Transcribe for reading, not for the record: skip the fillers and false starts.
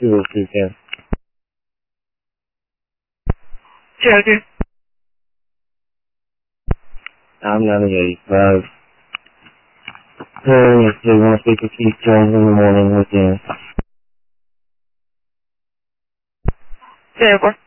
20210. 202. I'm 9885. Yes, they want to speak to Keith Jones in the morning with you. 204.